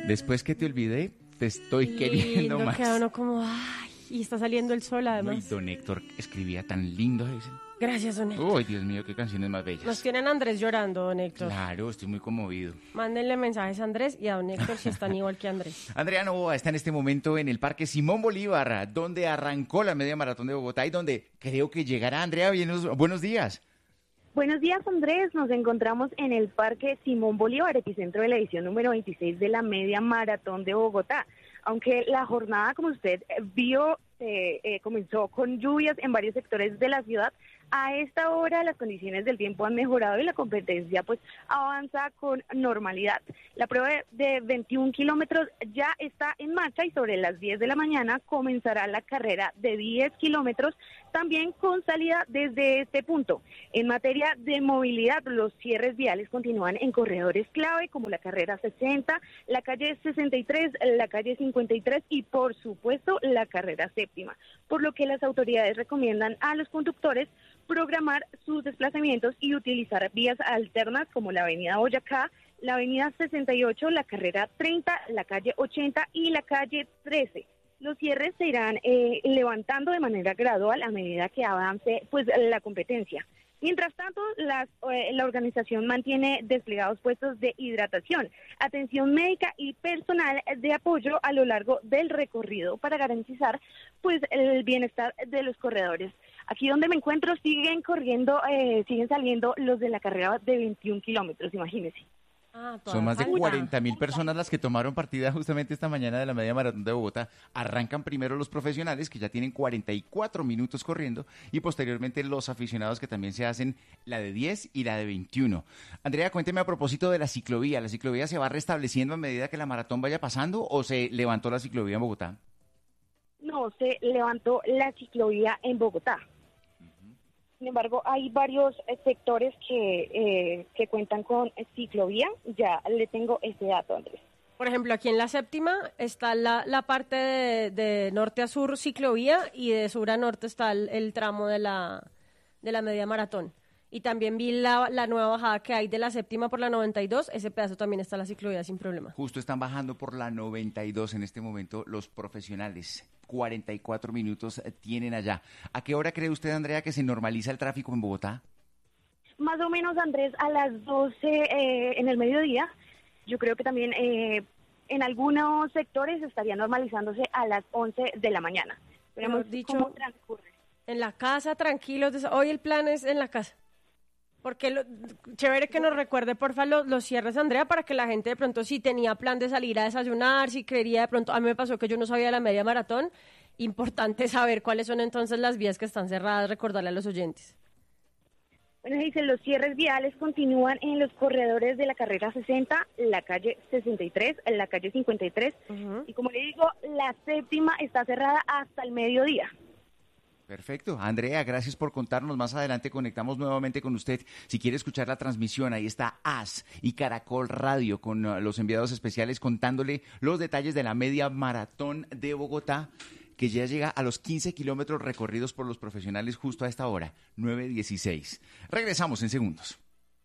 Después que te olvidé, te estoy queriendo más. Queda uno como, ay, y está saliendo el sol además. No, y don Héctor escribía tan lindo, Hazel. Gracias, don Héctor. Uy, Dios mío, qué canciones más bellas. Nos tienen a Andrés llorando, don Héctor. Claro, estoy muy conmovido. Mándenle mensajes a Andrés y a don Héctor si están igual que Andrés. Andrea Novoa está en este momento en el Parque Simón Bolívar, donde arrancó la media maratón de Bogotá y donde creo que llegará. Andrea, buenos días. Buenos días, Andrés. Nos encontramos en el Parque Simón Bolívar, epicentro de la edición número 26 de la media maratón de Bogotá. Aunque la jornada, como usted vio, comenzó con lluvias en varios sectores de la ciudad, a esta hora las condiciones del tiempo han mejorado y la competencia pues avanza con normalidad. La prueba de 21 kilómetros ya está en marcha y sobre las 10 de la mañana comenzará la carrera de 10 kilómetros, también con salida desde este punto. En materia de movilidad, los cierres viales continúan en corredores clave como la carrera 60, la calle 63, la calle 53 y por supuesto la carrera séptima, por lo que las autoridades recomiendan a los conductores programar sus desplazamientos y utilizar vías alternas como la avenida Boyacá, la avenida 68, la carrera 30, la calle 80 y la calle 13. Los cierres se irán levantando de manera gradual a medida que avance pues la competencia. Mientras tanto, la organización mantiene desplegados puestos de hidratación, atención médica y personal de apoyo a lo largo del recorrido para garantizar pues el bienestar de los corredores. Aquí donde me encuentro siguen saliendo los de la carrera de 21 kilómetros, imagínense. Son más de 40.000 personas las que tomaron partida justamente esta mañana de la media maratón de Bogotá. Arrancan primero los profesionales, que ya tienen 44 minutos corriendo, y posteriormente los aficionados, que también se hacen la de 10 y la de 21. Andrea, cuénteme a propósito de la ciclovía. ¿La ciclovía se va restableciendo a medida que la maratón vaya pasando o se levantó la ciclovía en Bogotá? No, se levantó la ciclovía en Bogotá. Sin embargo, hay varios sectores que cuentan con ciclovía. Ya le tengo ese dato, Andrés. Por ejemplo, aquí en la séptima está la parte de norte a sur ciclovía y de sur a norte está el tramo de la media maratón. Y también vi la nueva bajada que hay de la séptima por la 92, ese pedazo también está la ciclovía sin problema. Justo están bajando por la 92 en este momento los profesionales. 44 minutos tienen allá. ¿A qué hora cree usted, Andrea, que se normaliza el tráfico en Bogotá? Más o menos, Andrés, a las 12 en el mediodía. Yo creo que también en algunos sectores estaría normalizándose a las 11 de la mañana. Hemos dicho, cómo transcurre. En la casa, tranquilos. Hoy el plan es en la casa. Porque chévere que nos recuerde, porfa, los cierres, Andrea, para que la gente de pronto, si tenía plan de salir a desayunar, si quería de pronto, a mí me pasó que yo no sabía de la media maratón, importante saber cuáles son entonces las vías que están cerradas, recordarle a los oyentes. Bueno, dicen, los cierres viales continúan en los corredores de la carrera 60, la calle 63, la calle 53, y como le digo, la séptima está cerrada hasta el mediodía. Perfecto. Andrea, gracias por contarnos. Más adelante conectamos nuevamente con usted. Si quiere escuchar la transmisión, ahí está AS y Caracol Radio con los enviados especiales contándole los detalles de la media maratón de Bogotá, que ya llega a los 15 kilómetros recorridos por los profesionales justo a esta hora, 9:16. Regresamos en segundos.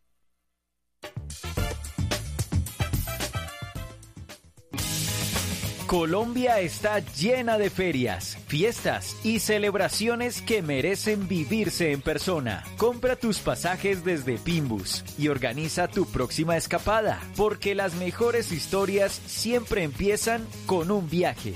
Colombia está llena de ferias, fiestas y celebraciones que merecen vivirse en persona. Compra tus pasajes desde Pimbus y organiza tu próxima escapada, porque las mejores historias siempre empiezan con un viaje.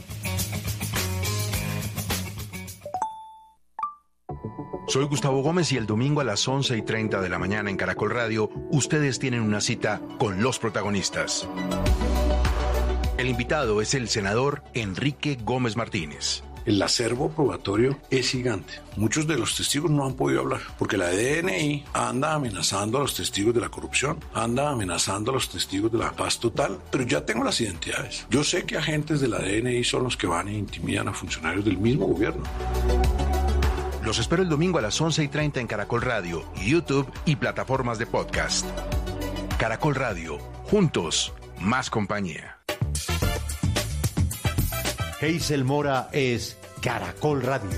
Soy Gustavo Gómez y el domingo a las 11:30 de la mañana en Caracol Radio, ustedes tienen una cita con los protagonistas. El invitado es el senador Enrique Gómez Martínez. El acervo probatorio es gigante. Muchos de los testigos no han podido hablar porque la DNI anda amenazando a los testigos de la corrupción, anda amenazando a los testigos de la paz total, pero ya tengo las identidades. Yo sé que agentes de la DNI son los que van e intimidan a funcionarios del mismo gobierno. Los espero el domingo a las 11:30 en Caracol Radio, YouTube y plataformas de podcast. Caracol Radio, juntos, más compañía. Hazel Mora es Caracol Radio.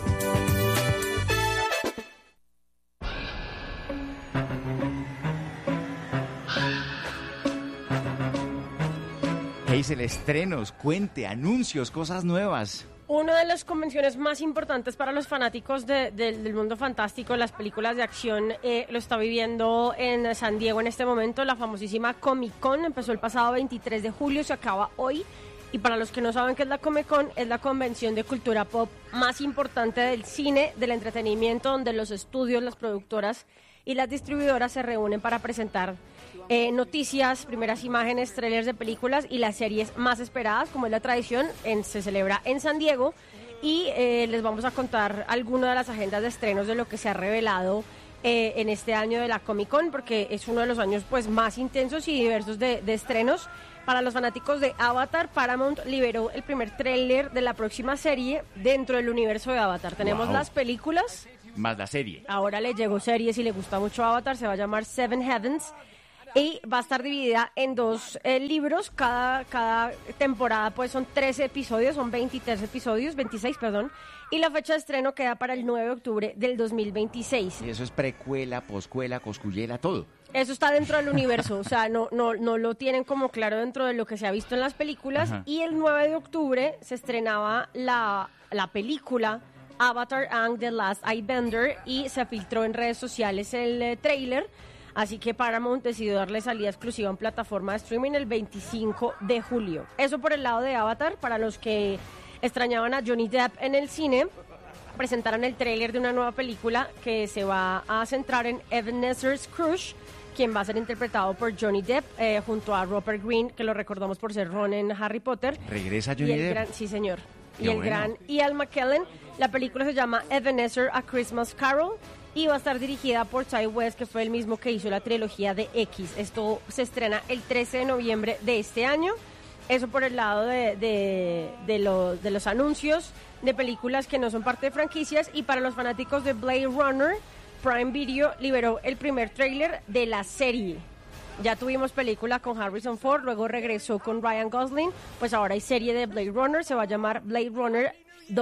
Hazel, estrenos, cuente, anuncios, cosas nuevas. Una de las convenciones más importantes para los fanáticos del mundo fantástico, las películas de acción, lo está viviendo en San Diego en este momento, la famosísima Comic Con. Empezó el pasado 23 de julio, se acaba hoy. Y para los que no saben qué es la Comic Con, es la convención de cultura pop más importante del cine, del entretenimiento, donde los estudios, las productoras y las distribuidoras se reúnen para presentar noticias, primeras imágenes, trailers de películas y las series más esperadas, como es la tradición, se celebra en San Diego. Y les vamos a contar algunas de las agendas de estrenos de lo que se ha revelado en este año de la Comic Con, porque es uno de los años pues más intensos y diversos de estrenos. Para los fanáticos de Avatar, Paramount liberó el primer tráiler de la próxima serie dentro del universo de Avatar. Tenemos las películas más la serie. Ahora le llegó serie, si le gusta mucho Avatar, se va a llamar Seven Heavens. Y va a estar dividida en 2 libros. Cada temporada pues son 13 episodios, son 26, perdón. Y la fecha de estreno queda para el 9 de octubre del 2026. Y eso es precuela, poscuela, coscuyela, todo. Eso está dentro del universo, o sea, no lo tienen como claro dentro de lo que se ha visto en las películas. Ajá. Y el 9 de octubre se estrenaba la película Avatar Aang The Last Airbender y se filtró en redes sociales el tráiler. Así que Paramount decidió darle salida exclusiva en plataforma de streaming el 25 de julio. Eso por el lado de Avatar. Para los que extrañaban a Johnny Depp en el cine, presentaron el tráiler de una nueva película que se va a centrar en Ebenezer Scrooge, quien va a ser interpretado por Johnny Depp, junto a Rupert Grint, que lo recordamos por ser Ron en Harry Potter. ¿Regresa Johnny Depp? Sí, señor. Qué y el bueno. gran Ian McKellen. La película se llama Ebenezer A Christmas Carol y va a estar dirigida por Ty West, que fue el mismo que hizo la trilogía de X. Esto se estrena el 13 de noviembre de este año. Eso por el lado de los anuncios de películas que no son parte de franquicias. Y para los fanáticos de Blade Runner, Prime Video liberó el primer tráiler de la serie. Ya tuvimos película con Harrison Ford, luego regresó con Ryan Gosling, pues ahora hay serie de Blade Runner, se va a llamar Blade Runner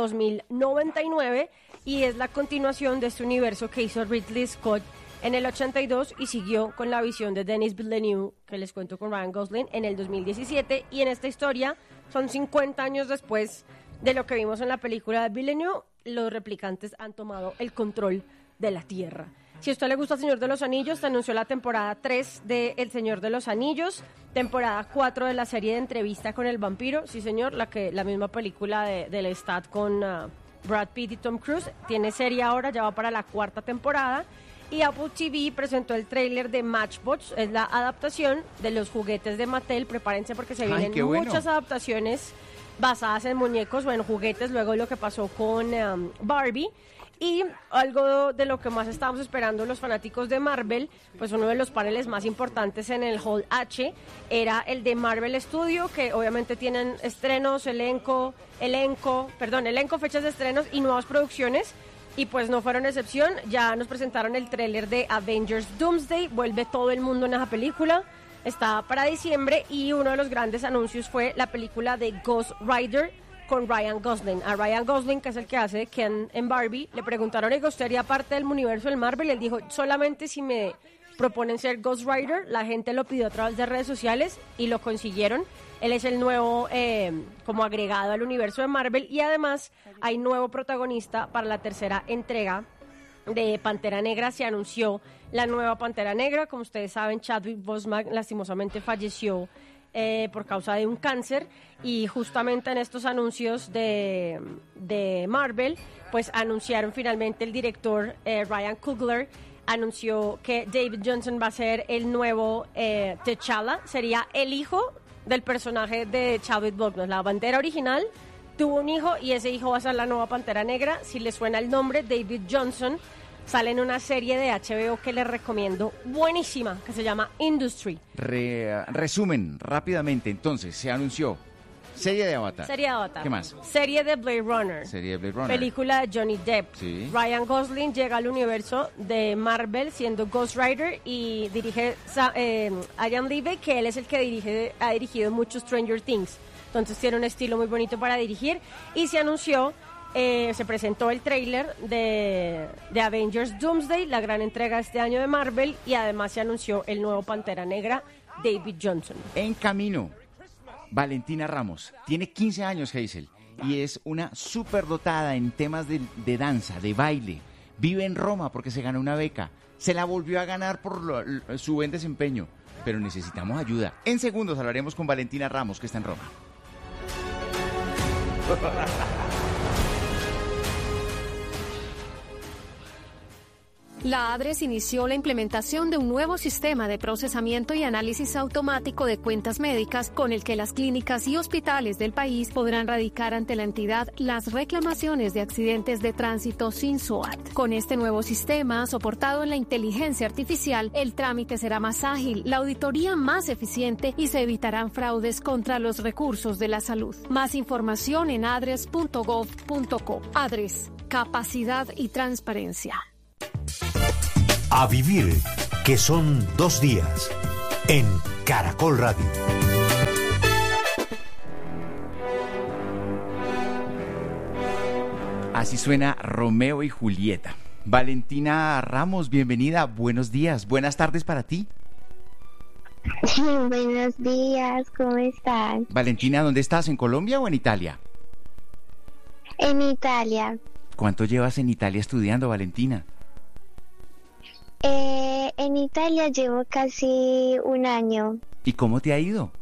2099 y es la continuación de este universo que hizo Ridley Scott en el 82 y siguió con la visión de Denis Villeneuve, que les cuento, con Ryan Gosling en el 2017. Y en esta historia son 50 años después de lo que vimos en la película de Villeneuve, los replicantes han tomado el control de la Tierra. Si a usted le gusta El Señor de los Anillos, se anunció la temporada 3 de El Señor de los Anillos, temporada 4 de la serie de Entrevista con el Vampiro, sí señor, la misma película de Lestat con Brad Pitt y Tom Cruise, tiene serie ahora, ya va para la 4ª temporada. Y Apple TV presentó el tráiler de Matchbox, es la adaptación de los juguetes de Mattel. Prepárense porque se vienen muchas adaptaciones basadas en muñecos o en juguetes, luego de lo que pasó con Barbie. Y algo de lo que más estábamos esperando los fanáticos de Marvel, pues uno de los paneles más importantes en el Hall H era el de Marvel Studio, que obviamente tienen estrenos, elenco, fechas de estrenos y nuevas producciones. Y pues no fueron excepción, ya nos presentaron el tráiler de Avengers Doomsday, vuelve todo el mundo en esa película, está para diciembre y uno de los grandes anuncios fue la película de Ghost Rider con Ryan Gosling. A Ryan Gosling, que es el que hace Ken en Barbie, le preguntaron, ¿le gustaría parte del universo del Marvel? Y él dijo, solamente si me proponen ser Ghost Rider. La gente lo pidió a través de redes sociales y lo consiguieron. Él es el nuevo como agregado al universo de Marvel y además hay nuevo protagonista para la tercera entrega de Pantera Negra. Se anunció la nueva Pantera Negra. Como ustedes saben, Chadwick Boseman lastimosamente falleció por causa de un cáncer y justamente en estos anuncios de Marvel pues anunciaron finalmente el director Ryan Coogler anunció que David Johnson va a ser el nuevo T'Challa, sería el hijo del personaje de Chadwick Boseman. La Pantera original tuvo un hijo y ese hijo va a ser la nueva Pantera Negra. Si les suena el nombre, David Johnson sale en una serie de HBO que les recomiendo, buenísima, que se llama Industry. Resumen rápidamente, entonces, se anunció serie de Avatar. Serie de Avatar. ¿Qué más? Serie de Blade Runner. Serie de Blade Runner. Película de Johnny Depp. Sí. Ryan Gosling llega al universo de Marvel siendo Ghost Rider y dirige Ian Levy, que él es el que ha dirigido mucho Stranger Things. Entonces tiene un estilo muy bonito para dirigir. Y se anunció, se presentó el tráiler de Avengers Doomsday, la gran entrega este año de Marvel, y además se anunció el nuevo Pantera Negra, David Johnson. En camino. Valentina Ramos tiene 15 años, Hazel, y es una superdotada en temas de danza, de baile. Vive en Roma porque se ganó una beca. Se la volvió a ganar por su buen desempeño, pero necesitamos ayuda. En segundos hablaremos con Valentina Ramos, que está en Roma. La ADRES inició la implementación de un nuevo sistema de procesamiento y análisis automático de cuentas médicas con el que las clínicas y hospitales del país podrán radicar ante la entidad las reclamaciones de accidentes de tránsito sin SOAT. Con este nuevo sistema, soportado en la inteligencia artificial, el trámite será más ágil, la auditoría más eficiente y se evitarán fraudes contra los recursos de la salud. Más información en adres.gov.co. ADRES, capacidad y transparencia. A vivir, que son 2 días, en Caracol Radio. Así suena Romeo y Julieta. Valentina Ramos, bienvenida, buenos días, buenas tardes para ti. Buenos días, ¿cómo están? Valentina, ¿dónde estás? ¿En Colombia o en Italia? En Italia. ¿Cuánto llevas en Italia estudiando, Valentina? En Italia llevo casi 1 año. ¿Y cómo te ha ido?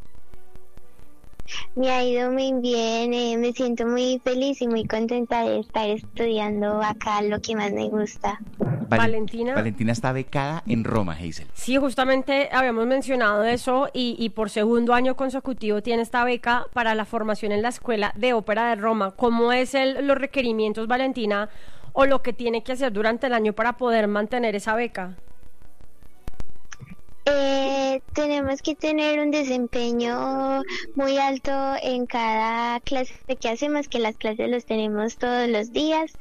Me ha ido muy bien, me siento muy feliz y muy contenta de estar estudiando acá lo que más me gusta. Valentina está becada en Roma, Hazel. Sí, justamente habíamos mencionado eso y por 2º año consecutivo tiene esta beca para la formación en la Escuela de Ópera de Roma. ¿Cómo es los requerimientos, Valentina, o lo que tiene que hacer durante el año para poder mantener esa beca? Tenemos que tener un desempeño muy alto en cada clase que hacemos, que las clases los tenemos todos los días,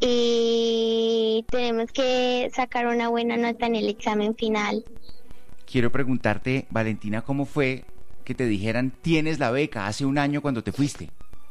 y tenemos que sacar una buena nota en el examen final. Quiero preguntarte, Valentina, ¿cómo fue que te dijeran tienes la beca hace 1 año cuando te fuiste?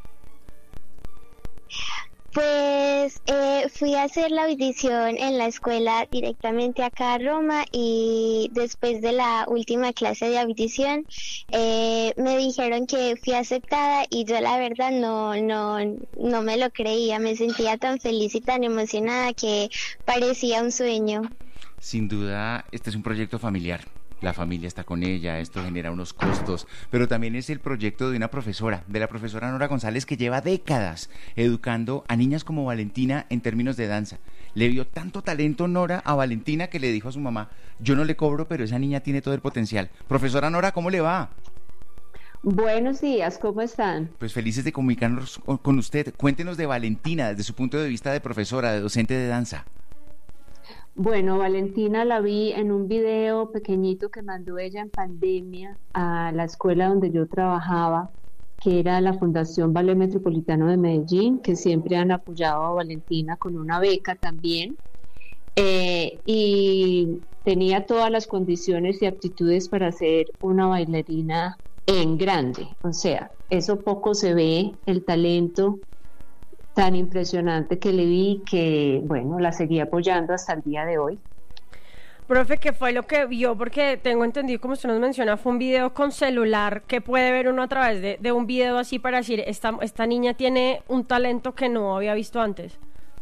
Pues fui a hacer la audición en la escuela directamente acá a Roma, y después de la última clase de audición me dijeron que fui aceptada, y yo la verdad no me lo creía. Me sentía tan feliz y tan emocionada que parecía un sueño. Sin duda, este es un proyecto familiar. La familia está con ella, esto genera unos costos, pero también es el proyecto de una profesora, de la profesora Nora González, que lleva décadas educando a niñas como Valentina en términos de danza. Le vio tanto talento Nora a Valentina que le dijo a su mamá, yo no le cobro, pero esa niña tiene todo el potencial. Profesora Nora, ¿cómo le va? Buenos días, ¿cómo están? Pues felices de comunicarnos con usted. Cuéntenos de Valentina desde su punto de vista de profesora, de docente de danza. Bueno, Valentina la vi en un video pequeñito que mandó ella en pandemia a la escuela donde yo trabajaba, que era la Fundación Ballet Metropolitano de Medellín, que siempre han apoyado a Valentina con una beca también, y tenía todas las condiciones y aptitudes para ser una bailarina en grande. O sea, eso poco se ve, el talento tan impresionante que le vi, que bueno, la seguí apoyando hasta el día de hoy. Profe, ¿qué fue lo que vio? Porque tengo entendido, como usted nos menciona, fue un video con celular, que puede ver uno a través de un video así para decir, esta niña tiene un talento que no había visto antes.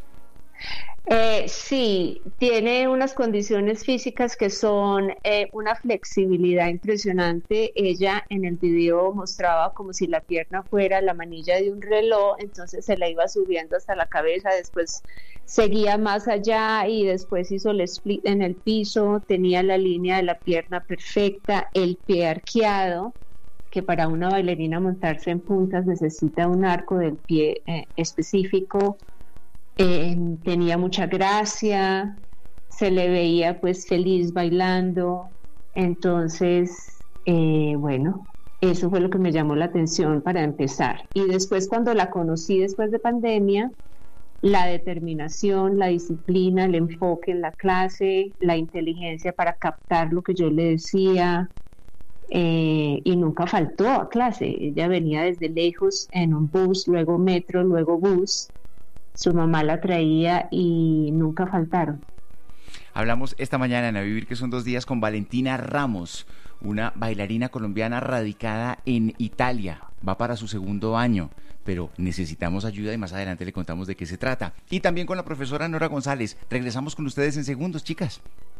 Sí, tiene unas condiciones físicas que son una flexibilidad impresionante. Ella en el video mostraba como si la pierna fuera la manilla de un reloj, entonces se la iba subiendo hasta la cabeza, después seguía más allá y después hizo el split en el piso, tenía la línea de la pierna perfecta, el pie arqueado, que para una bailarina montarse en puntas necesita un arco del pie específico. Tenía mucha gracia, se le veía pues feliz bailando. Entonces bueno, eso fue lo que me llamó la atención para empezar. Y después, cuando la conocí después de pandemia, la determinación, la disciplina, el enfoque en la clase, la inteligencia para captar lo que yo le decía, y nunca faltó a clase. Ella venía desde lejos en un bus, luego metro, luego bus. Su mamá la traía y nunca faltaron. Hablamos esta mañana en A Vivir, que son 2 días, con Valentina Ramos, una bailarina colombiana radicada en Italia. va para su segundo año, pero necesitamos ayuda y más adelante le contamos de qué se trata. Y también con la profesora Nora González. Regresamos con ustedes en segundos, chicas.